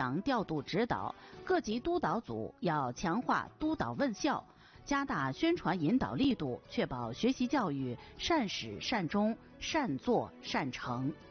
强调度指导，各级督导组要强化督导问效，加大宣传引导力度，确保学习教育善始善终、善作善成。